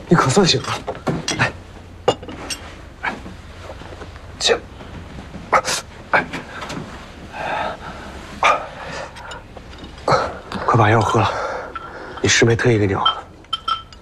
你可算醒了。来，起，快把药喝了。你师妹特意给你熬的。